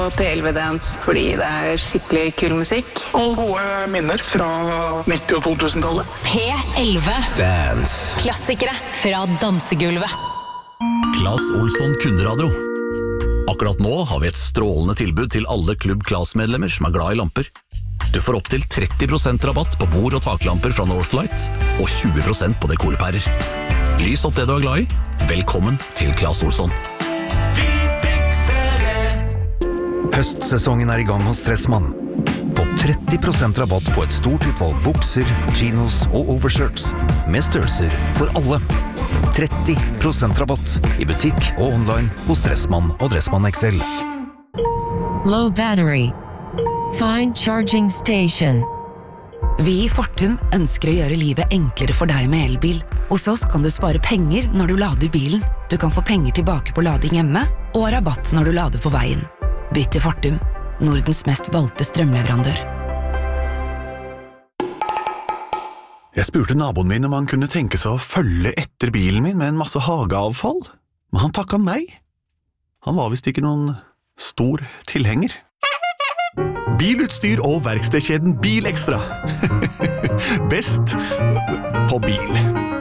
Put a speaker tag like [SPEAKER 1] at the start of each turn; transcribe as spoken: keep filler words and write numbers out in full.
[SPEAKER 1] til Elvedance fordi det er skikkelig kul musikk.
[SPEAKER 2] Og gode minner fra nitti- og to tusen-tallet.
[SPEAKER 3] P elleve.
[SPEAKER 4] Dance.
[SPEAKER 3] Klassikere fra dansegulvet.
[SPEAKER 5] Claes Olsson Kunderadio. Akkurat nå har vi et strålende tilbud til alle Klubb Claes-medlemmer som er glad i lamper. Du får opp til tretti prosent rabatt på bord- og taklamper fra Northlight, og tjue prosent på dekorpærer. Lys opp det du er glad i. Velkommen til Claes Olsson.
[SPEAKER 4] Høstsesongen er i gang hos Dressmann. Få tretti prosent rabatt på et stort utvalg bukser, chinos og overshirts, med størrelser for alle. tretti prosent rabatt i butikk og online hos Dressmann og Dressmann X L.
[SPEAKER 6] Low battery. Find charging station.
[SPEAKER 7] Vi i Fortum ønsker å gjøre livet enklere for deg med elbil. Hos oss kan du spare penger når du lader bilen. Du kan få penger tilbake på lading hjemme, og rabatt når du lader på veien. Bytt til Fortum, Nordens mest valgte strømleverandør.
[SPEAKER 8] Jeg spurte naboen min om han kunne tenke seg å følge etter bilen min med en masse hageavfall, men han takket nei. Han var visst ikke noen stor tilhenger. Bilutstyr og verkstedkjeden Bil Extra. Best på bil.